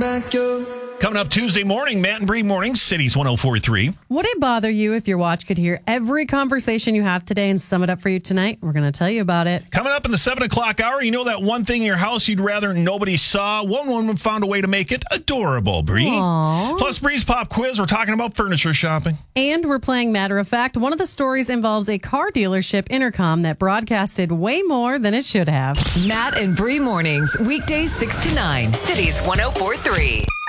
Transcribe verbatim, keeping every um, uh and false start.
like you. Coming up Tuesday morning, Matt and Bree Mornings, Cities one oh four point three. Would it bother you if your watch could hear every conversation you have today and sum it up for you tonight? We're going to tell you about it. Coming up in the seven o'clock hour, you know that one thing in your house you'd rather nobody saw? One woman found a way to make it adorable, Bree. Aww. Plus, Bree's Pop Quiz, we're talking about furniture shopping. And we're playing Matter of Fact. One of the stories involves a car dealership intercom that broadcasted way more than it should have. Matt and Bree Mornings, weekdays six to nine, Cities one oh four point three.